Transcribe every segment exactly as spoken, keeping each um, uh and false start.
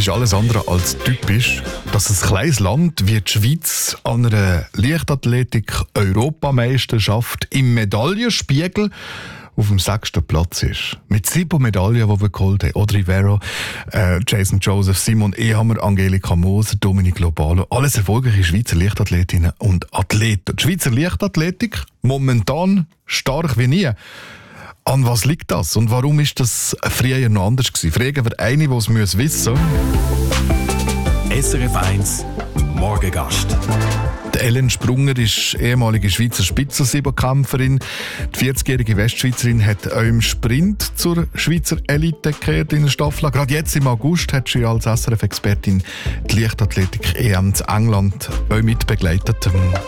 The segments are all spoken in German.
ist alles andere als typisch, dass ein kleines Land wie die Schweiz an einer Leichtathletik-Europameisterschaft im Medaillenspiegel auf dem sechsten Platz ist. Mit sieben Medaillen, die wir geholt haben. Audrey Vero, äh, Jason Joseph, Simon Ehammer, Angelika Moser, Dominic Lobalo. Alles erfolgreiche Schweizer Leichtathletinnen und Athleten. Die Schweizer Leichtathletik momentan stark wie nie. An was liegt das und warum ist das früher noch anders gewesen? Fragen wir eine, die es wissen müssen. S R F eins Morgengast. Die Ellen Sprunger ist ehemalige Schweizer Spitzensiebenkämpferin. Die vierzigjährige Westschweizerin hat auch im Sprint zur Schweizer Elite gekehrt in der Staffel. Gerade jetzt im August hat sie als S R F-Expertin die Leichtathletik-E M zu England auch mitbegleitet.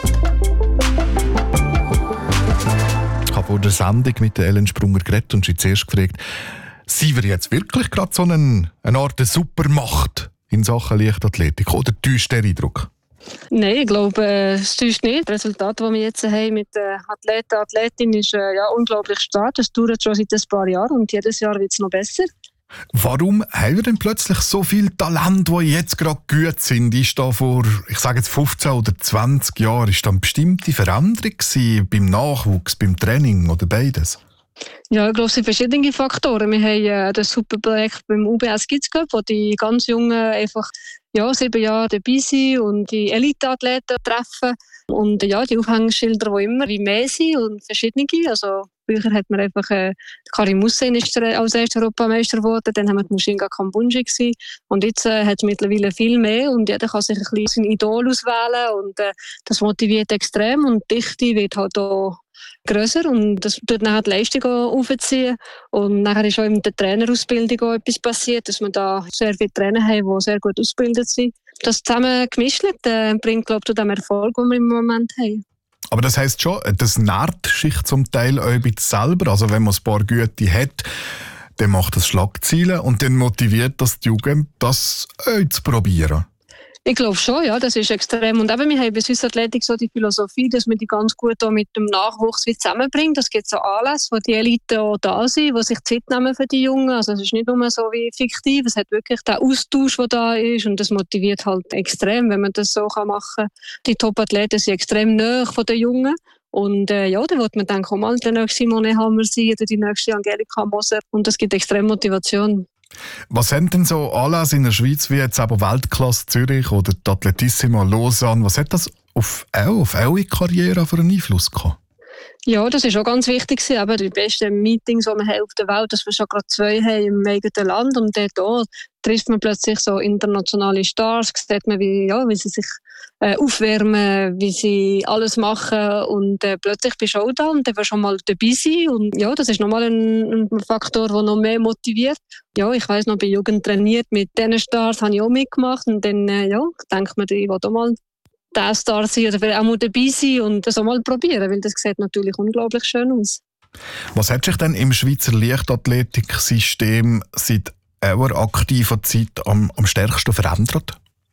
Ich habe vor der Sendung mit der Ellen Sprunger geredet und sie zuerst gefragt, sind wir jetzt wirklich gerade so eine, eine Art Supermacht in Sachen Leichtathletik oder täuscht der Eindruck? Nein, ich glaube, es täuscht nicht. Das Resultat, das wir jetzt haben mit den Athleten und Athletinnen, ist äh, ja, unglaublich stark. Das dauert schon seit ein paar Jahren und jedes Jahr wird es noch besser. Warum haben wir denn plötzlich so viel Talent, die jetzt gerade gut sind? Ist da vor, ich sage jetzt fünfzehn oder zwanzig Jahren, ist da eine bestimmte Veränderung gewesen, beim Nachwuchs, beim Training oder beides? Ja, ich glaube, es sind verschiedene Faktoren. Wir haben äh, das super Projekt beim U B S Kids Cup, wo die ganz Jungen einfach ja, sieben Jahre dabei sind und die Elite-Athleten treffen. Und ja, die Aufhängschilder, die immer wie mehr sind und verschiedene. Also früher hat man einfach, äh, Karim Hussein ist als erster Europameister geworden, dann haben wir die Mushinga Kambunji gewesen. Und jetzt äh, hat es mittlerweile viel mehr und jeder kann sich ein bisschen sein Idol auswählen und äh, das motiviert extrem und die Dichte wird halt auch grösser und das tut nachher die Leistung aufziehen. Und nachher ist auch in der Trainerausbildung auch etwas passiert, dass wir da sehr viele Trainer haben, die sehr gut ausgebildet sind. Das zusammen gemischt äh, bringt, glaube ich, zu dem Erfolg, den wir im Moment haben. Aber das heisst schon, das nährt sich zum Teil auch ein bisschen selber. Also wenn man ein paar Güte hat, dann macht das Schlagzeilen und dann motiviert das die Jugend, das auch zu probieren. Ich glaube schon, ja, das ist extrem. Und eben, wir haben bei Swiss Athletic so die Philosophie, dass man die ganz gut auch mit dem Nachwuchs wie zusammenbringt. Es gibt so Anlässe, wo die Elite auch da sind, die sich Zeit nehmen für die Jungen. Also es ist nicht nur so wie fiktiv, es hat wirklich den Austausch, der da ist und das motiviert halt extrem, wenn man das so machen kann. Die Top-Athleten sind extrem nahe von den Jungen. Und äh, ja, da wird man dann auch mal der nächste Simone Hammer sein oder die nächste Angelika Moser. Und das gibt extrem Motivation. Was haben denn so Anlässe in der Schweiz wie jetzt aber Weltklasse Zürich oder die Athletissima Lausanne, was hat das auf, auch, auf eure Karriere für einen Einfluss gehabt? Ja, das ist auch ganz wichtig. Aber die besten Meetings, die wir haben auf der Welt, dass wir schon gerade zwei haben im eigenen Land und dort auch trifft man plötzlich so internationale Stars, sieht man, wie, ja, wie sie sich äh, aufwärmen, wie sie alles machen und äh, plötzlich bist du auch da und dann wirst du schon mal dabei sein und ja, das ist nochmal ein, ein Faktor, der noch mehr motiviert. Ja, ich weiss noch, bei Jugend trainiert mit diesen Stars, habe ich auch mitgemacht und dann äh, ja, denkt man, ich will auch mal der Star sein oder vielleicht auch mal dabei sein und das auch mal probieren, weil das sieht natürlich unglaublich schön aus. Was hat sich denn im Schweizer Leichtathletiksystem seit eurer aktiven Zeit am, am stärksten verändert?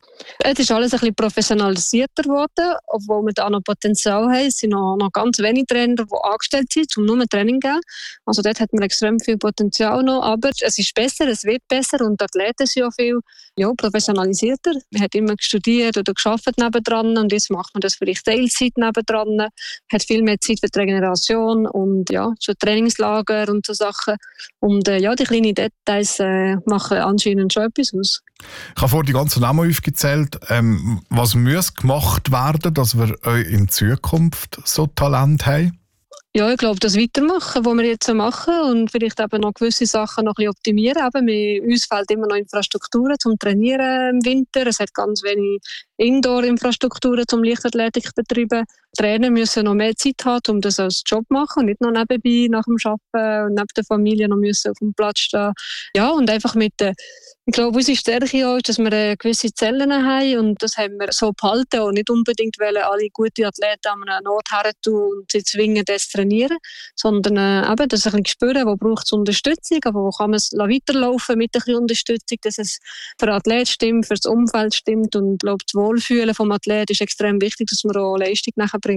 Es ist alles ein bisschen professionalisierter geworden, obwohl wir da noch Potenzial haben. Es sind noch, noch ganz wenige Trainer, die angestellt sind, um nur Training zu geben. Also dort hat man extrem viel Potenzial noch, aber es ist besser, es wird besser und die Athleten sind auch viel ja, professionalisierter. Man hat immer studiert oder gearbeitet nebendran und jetzt macht man das vielleicht Teilzeit nebendran, hat viel mehr Zeit für die Regeneration und ja, so Trainingslager und so Sachen. Und äh, ja, die kleinen Details äh, machen anscheinend schon etwas aus. Ich habe vorhin die ganzen Namen aufgezählt. Ähm, was muss gemacht werden, dass wir in Zukunft so Talent haben? Ja, ich glaube, das Weitermachen, was wir jetzt machen und vielleicht eben noch gewisse Sachen noch ein bisschen optimieren. Eben, wir, uns fehlt immer noch Infrastrukturen zum Trainieren im Winter. Es hat ganz wenig Indoor-Infrastrukturen zum Leichtathletik betreiben. Die Trainer müssen noch mehr Zeit haben, um das als Job zu machen und nicht noch nebenbei nach dem Arbeiten und neben der Familie noch müssen auf dem Platz stehen. Ja, und einfach mit der Ich glaube, unsere Stärke auch ist, dass wir gewisse Zellen haben und das haben wir so behalten und nicht unbedingt wollen, alle gute Athleten an einen Ort her tun und sie zwingen, das zu trainieren, sondern äh, eben, das ein bisschen spüren, wo braucht es Unterstützung, aber wo kann man es weiterlaufen mit ein bisschen Unterstützung, dass es für den Athlet stimmt, für das Umfeld stimmt und ich glaube, das Wohlfühlen vom Athlet ist extrem wichtig, dass man auch Leistung nachher bringt.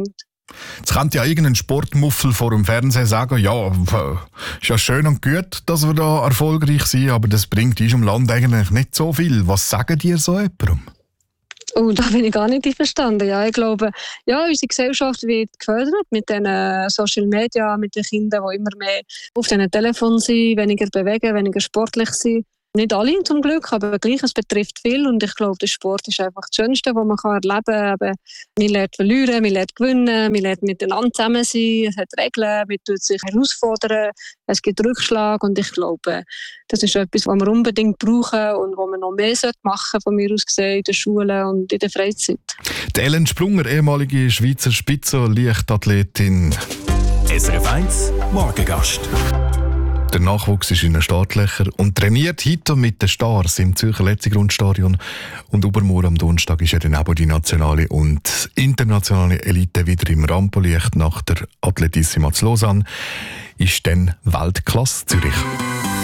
Jetzt könnte ja irgendein Sportmuffel vor dem Fernsehen sagen, ja, ist ja schön und gut, dass wir da erfolgreich sind, aber das bringt uns im Land eigentlich nicht so viel. Was sagen dir so jemandem? Oh, da bin ich gar nicht einverstanden. Ja, ich glaube, ja, unsere Gesellschaft wird gefördert mit den Social Media, mit den Kindern, die immer mehr auf den Telefonen sind, weniger bewegen, weniger sportlich sind. Nicht alle zum Glück, aber gleich, es betrifft viel und ich glaube, der Sport ist einfach das Schönste, was man kann erleben kann. Man lernt verlieren, man lernt gewinnen, man lernt miteinander zusammen sein, es hat Regeln, man tut sich herausfordern, es gibt Rückschlag und ich glaube, das ist etwas, was wir unbedingt brauchen und was wir noch mehr machen sollten, von mir aus gesehen, in der Schule und in der Freizeit. Die Ellen Sprunger, ehemalige Schweizer Spitzenleichtathletin. S R F eins Morgengast. Der Nachwuchs ist in den Startlöchern und trainiert heute mit den Stars im Zürcher Letzigrundstadion. Und übermorgen am Donnerstag ist ja dann auch die nationale und internationale Elite wieder im Rampenlicht. Nach der Atletissima zu Lausanne ist dann Weltklasse Zürich.